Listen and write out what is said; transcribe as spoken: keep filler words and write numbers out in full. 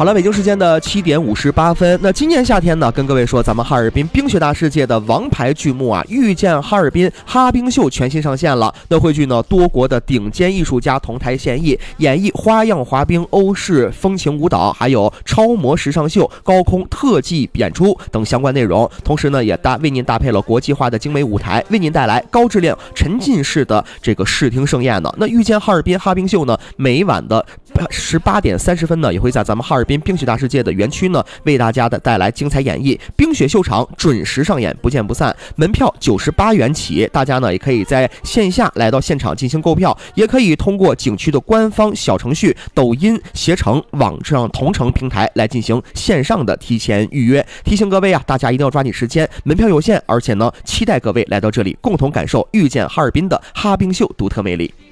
好了，北京时间的七点五十八分。那今年夏天呢，跟各位说，咱们哈尔滨冰雪大世界的王牌剧目啊，《遇见哈尔滨哈冰秀》全新上线了。那汇聚呢多国的顶尖艺术家同台献艺，演绎花样滑冰、欧式风情舞蹈，还有超模时尚秀、高空特技演出等相关内容。同时呢，也搭为您搭配了国际化的精美舞台，为您带来高质量沉浸式的这个视听盛宴呢。那《遇见哈尔滨哈冰秀》呢，每晚的十八点三十分呢，也会在咱们哈尔滨冰雪大世界的园区呢，为大家的带来精彩演绎。冰雪秀场准时上演，不见不散。门票九十八元起，大家呢也可以在线下来到现场进行购票，也可以通过景区的官方小程序、抖音、携程、网上同城平台来进行线上的提前预约。提醒各位啊，大家一定要抓紧时间，门票有限，而且呢，期待各位来到这里，共同感受遇见哈尔滨的哈冰秀独特魅力。